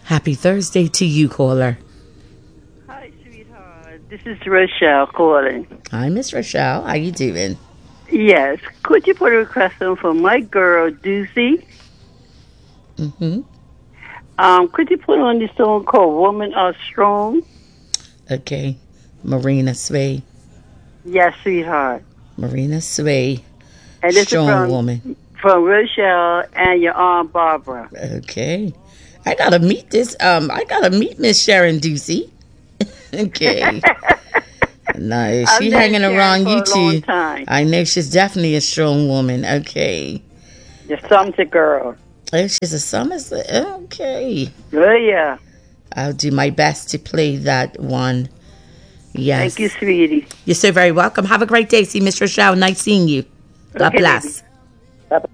Happy Thursday to you, caller. Hi, sweetheart. This is Rochelle calling. Hi, Miss Rochelle. How you doing? Yes. Could you put a request in for my girl, Deucey? Mm-hmm. Could you put on the song called Women Are Strong? Okay. Marina Sway. Yes, sweetheart. Marina Sway. And this Strong is woman. from Rochelle and your Aunt Barbara. Okay. I gotta meet Miss Sharon Ducey. Okay. No, she hanging around you too. I know she's definitely a strong woman. Okay. The Sumter girl. Oh, she's a summer. Okay. Oh, yeah. I'll do my best to play that one. Yes. Thank you, sweetie. You're so very welcome. Have a great day. See Miss Rochelle. Nice seeing you. God bless. Baby.